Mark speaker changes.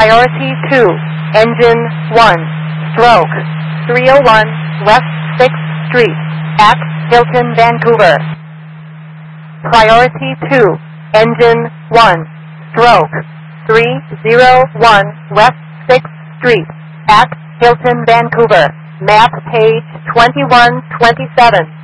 Speaker 1: Priority 2, Engine 1, stroke 301 West 6th Street at Hilton, Vancouver. Priority 2, Engine 1, stroke 301 West 6th Street at Hilton, Vancouver. Map page 2127.